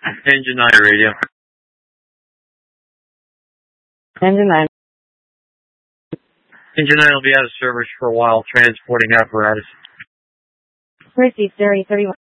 Engine 9 radio. Engine 9. Engine 9 will be out of service for a while, transporting apparatus. Receive Siri 31.